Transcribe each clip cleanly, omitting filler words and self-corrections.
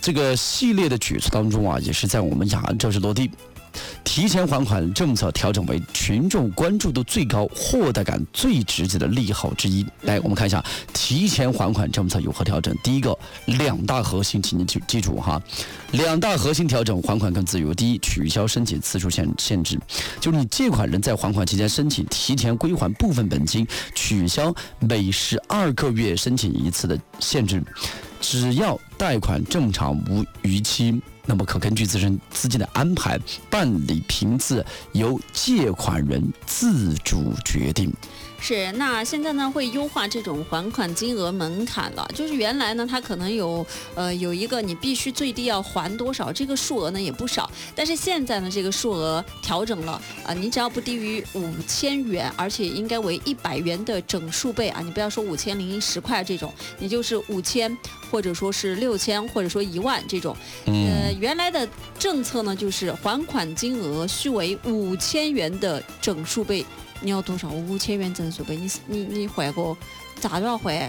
这个系列的举措当中啊，也是在我们雅安正式落地。提前还款政策调整为群众关注度最高、获得感最直接的利好之一。来，我们看一下提前还款政策有何调整。第一个，2大核心，请你记住哈，2大核心调整还款更自由。第一，取消申请次数限制，就是你借款人在还款期间申请提前归还部分本金，取消每12个月申请一次的限制。只要贷款正常无逾期，那么可根据自身资金的安排办理评次，由借款人自主决定。 是，那现在呢会优化这种还款金额门槛了，就是原来呢它可能有一个你必须最低要还多少，这个数额呢也不少，但是现在呢这个数额调整了你只要不低于5000元，而且应该为100元的整数倍你不要说5010块这种，你就是5000或者说是6000或者说1万这种。原来的政策呢就是还款金额须为5000元的整数倍。你要多少？5000元整数倍，你还过咋都要还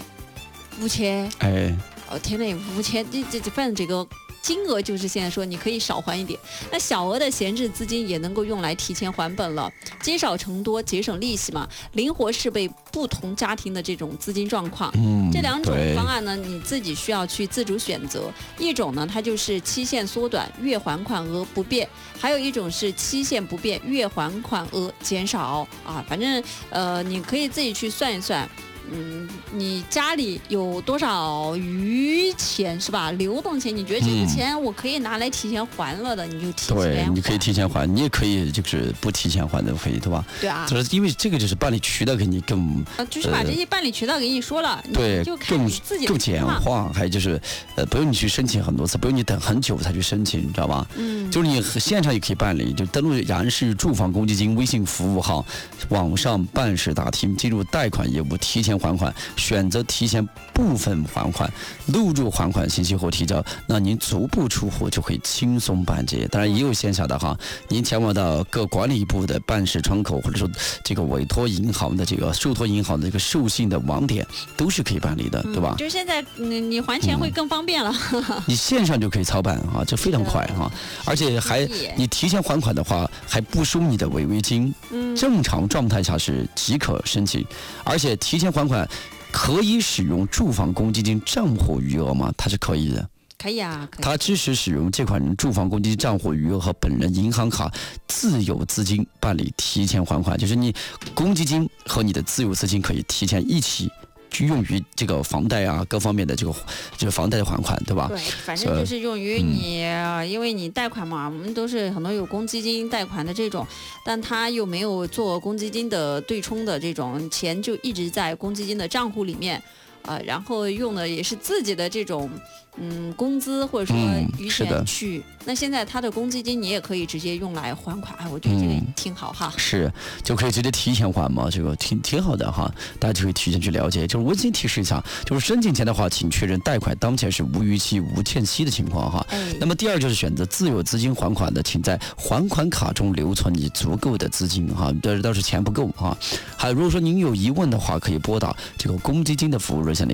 5000？天哪，5000，这反正这个金额就是现在说你可以少还一点。那小额的闲置资金也能够用来提前还本了，积少成多，节省利息嘛，灵活适配不同家庭的这种资金状况。这2种方案呢，你自己需要去自主选择。一种呢，它就是期限缩短，月还款额不变；还有一种是期限不变，月还款额减少反正你可以自己去算一算。你家里有多少余钱是吧？流动钱，你觉得这个钱我可以拿来提前还了的，你就提前还。 对，你可以提前还，你也可以就是不提前还的，可以，对吧？ 对啊， 就是因为这个就是办理渠道给你更就是把这些办理渠道给你说了， 对， 你就看你自己更简化，还有就是不用你去申请很多次，不用你等很久才去申请，你知道吧？就是你线上也可以办理，就登录雅安市住房公积金微信服务号，网上办事大厅，进入贷款业务提前还款，选择提前部分还款，录入还款信息后提交，那您足不出户就可以轻松办结。当然也有线下的哈，您前往到各管理部的办事窗口，或者说这个委托银行的这个受托银行的这个授信的网点，都是可以办理的，对吧？ 就现在你还钱会更方便了， 你线上就可以操办这非常快而且还你提前还款的话，还不收你的违约金，正常状态下是即可申请，而且提前还款可以使用住房公积金账户余额吗？它是可以的。 可以啊， 它支持使用借款人住房公积金账户余额和本人银行卡自有资金办理提前还款，就是你公积金和你的自有资金可以提前一起去用于这个房贷各方面的这个房贷的还款，对吧？ 对，反正就是用于你，因为你贷款嘛，我们都是很多有公积金贷款的这种，但他又没有做公积金的对冲的这种，钱就一直在公积金的账户里面。然后用的也是自己的这种工资或者说余钱去，那现在他的公积金你也可以直接用来还款，我觉得这个挺好哈。 是，就可以直接提前还嘛，这个挺好的哈，大家就可以提前去了解。就是温馨提示一下，就是申请前的话，请确认贷款当前是无逾期、无欠息的情况哈。那么第二就是选择自有资金还款的，请在还款卡中留存你足够的资金哈，倒是钱不够哈。还有如果说您有疑问的话，可以拨打这个公积金的服务热线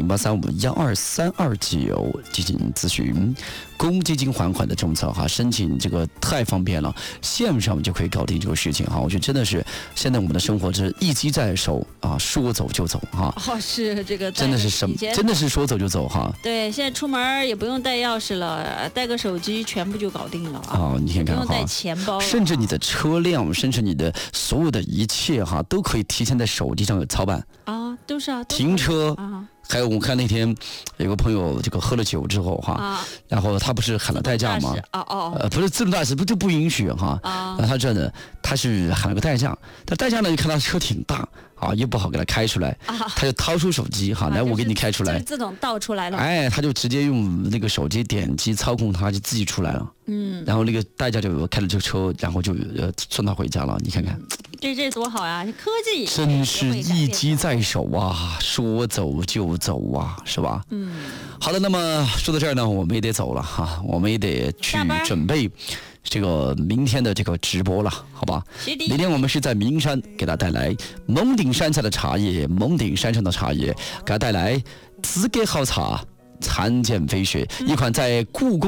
0835-12329进行咨询。公积金还款的政策申请这个太方便了，线上就可以搞定这个事情我觉得真的是现在我们的生活是一机在手说走就走是这个真的是真的是说走就走对，现在出门也不用带钥匙了，带个手机全部就搞定了你看看不用带钱包， 甚至你的车辆，甚至你的所有的一切都可以提前在手机上操办都是停车还有我看那天有个朋友这个喝了酒之后然后他不是喊了代驾吗？不是自动驾驶，不就不允许他这的他是喊了个代驾，但代驾呢就看他车挺大又不好给他开出来，他就掏出手机来我给你开出来， 自动倒出来了。 他就直接用那个手机点击操控它，就自己出来了。然后那个代驾就开了这个车，然后就送他回家了。你看看， 这多好呀！科技真是一机在手说走就走是吧？好的，那么说到这儿呢，我们也得走了我们也得去准备这个明天的这个直播了，好吧？明天我们是在名山给大家带来蒙顶山下的茶叶，蒙顶山上的茶叶，给大家带来资格好茶，参见飞雪，一款在故宫